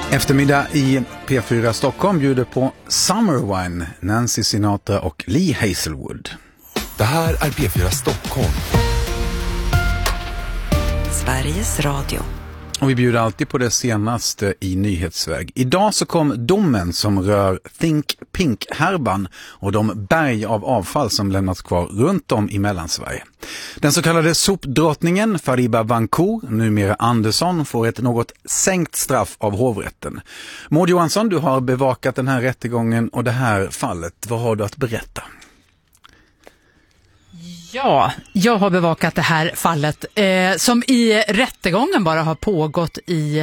Eftermiddag i P4 Stockholm bjuder på Summer Wine, Nancy Sinatra och Lee Hazelwood. Det här är P4 Stockholm. Sveriges Radio. Och vi bjuder alltid på det senaste i nyhetsväg. Idag så kom domen som rör Think Pink-härvan och de berg av avfall som lämnats kvar runt om i Mellansverige. Den så kallade sopdrottningen Fariba Vancour, numera Andersson, får ett något sänkt straff av hovrätten. Maud Johansson, du har bevakat den här rättegången och det här fallet. Vad har du att berätta? Ja, jag har bevakat det här fallet som i rättegången bara har pågått i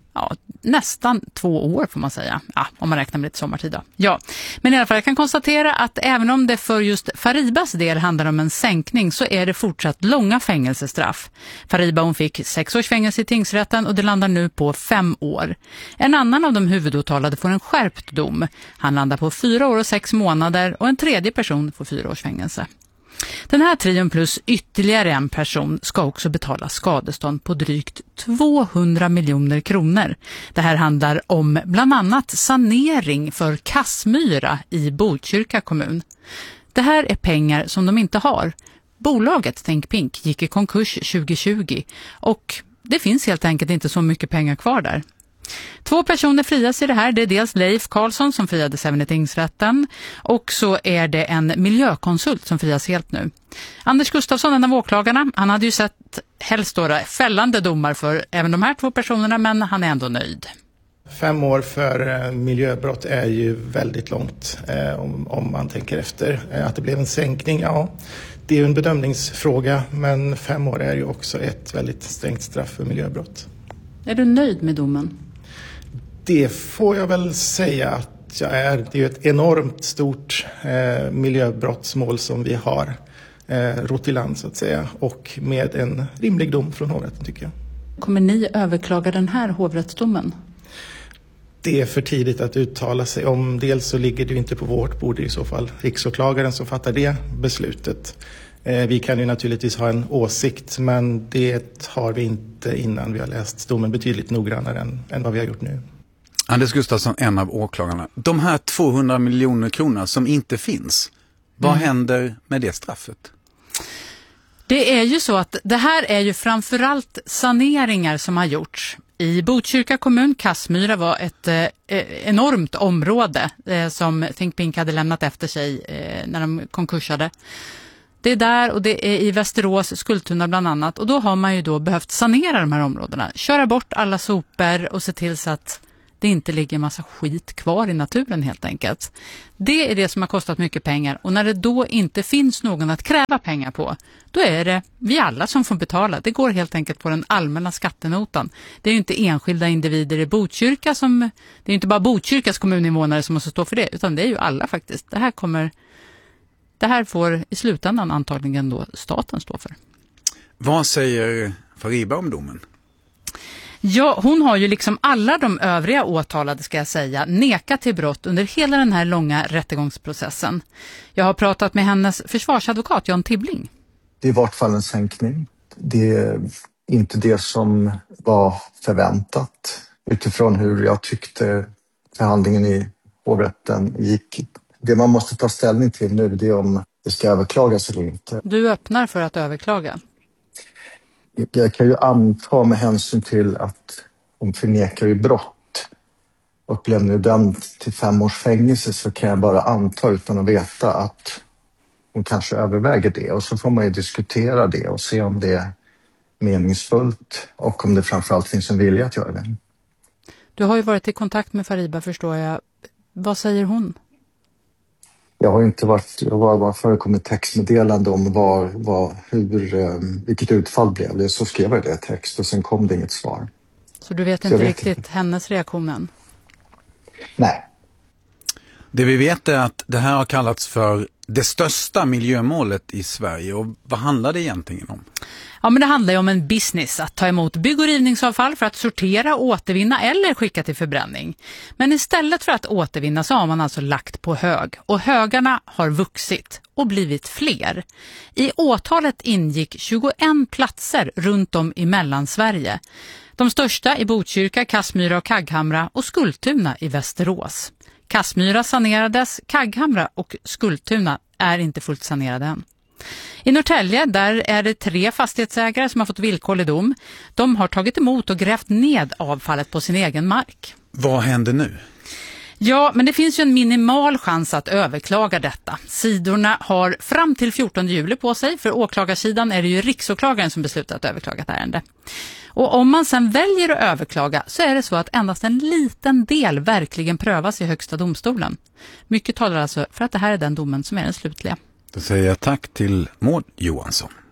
nästan 2 år får man säga. Ja, om man räknar med lite sommartid då. Ja, men i alla fall jag kan konstatera att även om det för just Faribas del handlar om en sänkning så är det fortsatt långa fängelsestraff. Fariba hon fick 6 års fängelse i tingsrätten och det landar nu på 5 år. En annan av de huvudåtalade får en skärpt dom. Han landar på 4 år och 6 månader och en tredje person får 4 års fängelse. Den här trion plus ytterligare en person ska också betala skadestånd på drygt 200 miljoner kronor. Det här handlar om bland annat sanering för Kassmyra i Botkyrka kommun. Det här är pengar som de inte har. Bolaget Think Pink gick i konkurs 2020 och det finns helt enkelt inte så mycket pengar kvar där. 2 personer frias i det här. Det är dels Leif Karlsson som friades även i tingsrätten och så är det en miljökonsult som frias helt nu. Anders Gustafsson, en av åklagarna, han hade ju sett helst då fällande domar för även de här 2 personerna men han är ändå nöjd. 5 år för miljöbrott är ju väldigt långt om man tänker efter. Att det blev en sänkning, ja, det är ju en bedömningsfråga men 5 år är ju också ett väldigt strängt straff för miljöbrott. Är du nöjd med domen? Det får jag väl säga att jag är. Det är ju ett enormt stort miljöbrottsmål som vi har rott i land så att säga. Och med en rimlig dom från hovrätten tycker jag. Kommer ni överklaga den här hovrättsdomen? Det är för tidigt att uttala sig om. Dels så ligger det ju inte på vårt bord, i så fall riksåklagaren som fattar det beslutet. Vi kan ju naturligtvis ha en åsikt men det har vi inte innan vi har läst domen betydligt noggrannare än vad vi har gjort nu. Anders Gustafsson, en av åklagarna. De här 200 miljoner kronor som inte finns, vad händer med det straffet? Det är ju så att det här är ju framförallt saneringar som har gjorts. I Botkyrka kommun, Kassmyra var ett enormt område som Think Pink hade lämnat efter sig när de konkursade. Det är där och det är i Västerås, Skultuna bland annat. Och då har man ju då behövt sanera de här områdena. Köra bort alla sopor och se till så att det inte ligger en massa skit kvar i naturen helt enkelt. Det är det som har kostat mycket pengar. Och när det då inte finns någon att kräva pengar på, då är det vi alla som får betala. Det går helt enkelt på den allmänna skattenotan. Det är ju inte enskilda individer i Botkyrka som... Det är ju inte bara Botkyrkas kommuninvånare som måste stå för det, utan det är ju alla faktiskt. Det här får i slutändan antagligen då staten stå för. Vad säger Fariba om domen? Ja, hon har ju liksom alla de övriga åtalade ska jag säga nekat till brott under hela den här långa rättegångsprocessen. Jag har pratat med hennes försvarsadvokat Jan Tibbling. Det är i vart fall en sänkning. Det är inte det som var förväntat utifrån hur jag tyckte förhandlingen i hovrätten gick. Det man måste ta ställning till nu det är om det ska överklagas eller inte. Du öppnar för att överklaga? Jag kan ju anta med hänsyn till att hon förnekar ju brott och blev nu dömd till 5 års fängelse så kan jag bara anta utan att veta att hon kanske överväger det. Och så får man ju diskutera det och se om det är meningsfullt och om det framförallt finns en vilja att göra det. Du har ju varit i kontakt med Fariba förstår jag. Vad säger hon? Jag har inte varit, jag har bara förekommit textmeddelande om vilket utfall blev det. Så skrev jag det text och sen kom det inget svar. Så du vet inte riktigt hennes reaktion än? Nej. Det vi vet är att det här har kallats för det största miljömålet i Sverige. Och vad handlar det egentligen om? Ja, men det handlar ju om en business att ta emot bygg- och rivningsavfall för att sortera, återvinna eller skicka till förbränning. Men istället för att återvinna så har man alltså lagt på hög. Och högarna har vuxit och blivit fler. I åtalet ingick 21 platser runt om i Mellansverige. De största är Botkyrka, Kassmyra och Kagghamra och Skultuna i Västerås. Kassmyra sanerades, Kagghamra och Skultuna är inte fullt sanerade än. I Norrtälje där är det 3 fastighetsägare som har fått villkorlig dom. De har tagit emot och grävt ned avfallet på sin egen mark. Vad händer nu? Ja, men det finns ju en minimal chans att överklaga detta. Sidorna har fram till 14 juli på sig. För åklagarsidan är det ju riksåklagaren som beslutar att överklaga ett ärende. Och om man sen väljer att överklaga så är det så att endast en liten del verkligen prövas i högsta domstolen. Mycket talar alltså för att det här är den domen som är den slutliga. Då säger jag tack till Maud Johansson.